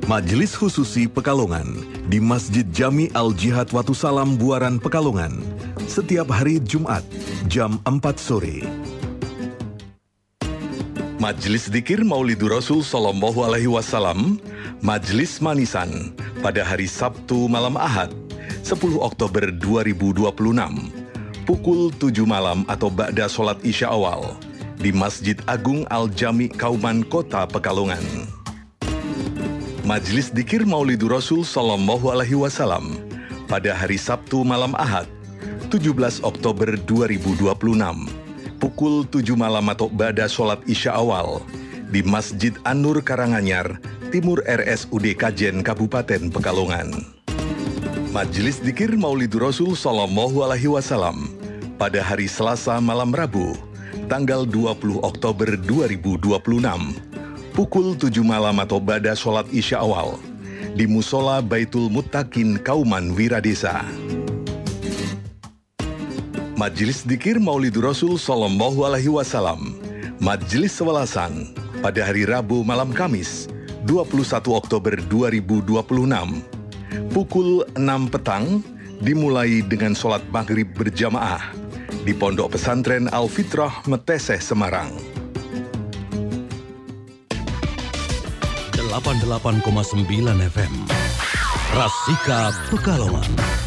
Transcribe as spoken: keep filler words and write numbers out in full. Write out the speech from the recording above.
Majelis Khususi Pekalongan di Masjid Jami Al-Jihad Watu Salam Buaran Pekalongan setiap hari Jumat jam empat sore. Majelis Dzikir Maulidur Rasul Sallallahu Alaihi Wasallam Majelis Manisan pada hari Sabtu malam Ahad sepuluh Oktober dua ribu dua puluh enam pukul tujuh malam atau ba'da sholat isya awal di Masjid Agung Al-Jami Kauman Kota Pekalongan. Majelis Dzikir Maulidur Rasul Sallallahu Alaihi Wasallam pada hari Sabtu malam Ahad tujuh belas Oktober dua ribu dua puluh enam pukul tujuh malam atau ba'da sholat isya awal di Masjid An-Nur Karanganyar, Timur R S U D Kajen Kabupaten Pekalongan. Majelis Dzikir Maulidur Rasul Sallallahu Alaihi Wasallam pada hari Selasa malam Rabu tanggal dua puluh Oktober dua ribu dua puluh enam pukul tujuh malam atau ba'da sholat isya awal di Musola Baitul Muttaqin Kauman Wiradesa. Majelis Dzikir Maulidur Rasul Sallallahu Alaihi Wasallam Majelis Sewelasan pada hari Rabu malam Kamis dua puluh satu Oktober dua ribu dua puluh enam pukul enam petang dimulai dengan sholat maghrib berjamaah di Pondok Pesantren Al-Fitrah Meteseh Semarang. delapan puluh delapan koma sembilan F M Rasika Pekalongan.